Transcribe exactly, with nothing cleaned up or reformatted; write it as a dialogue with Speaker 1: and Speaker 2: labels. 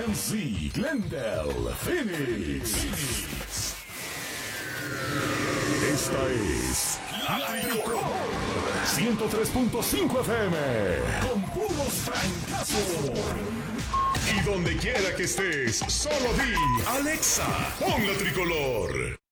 Speaker 1: M C, Glendale, Phoenix. Esta es La Tricolor ciento tres punto cinco F M con puros francazos. Y donde quiera que estés, solo di Alexa, pon La Tricolor.